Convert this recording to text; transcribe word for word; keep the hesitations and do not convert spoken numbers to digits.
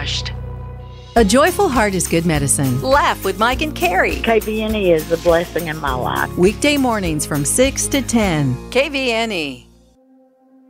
washed. A joyful heart is good medicine. Laugh with Mike and Carrie. K V N E is a blessing in my life. Weekday mornings from six to ten. K V N E.